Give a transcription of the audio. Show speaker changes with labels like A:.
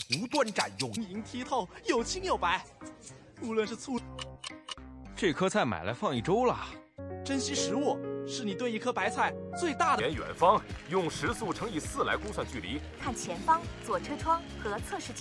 A: 无端占用，
B: 莹剔透，又清又白。无论是醋，
C: 这颗菜买来放1周了。
B: 珍惜食物是你对一颗白菜最大的。
D: 远方，用时速乘以4来估算距离。
E: 看前方、左车窗和测试。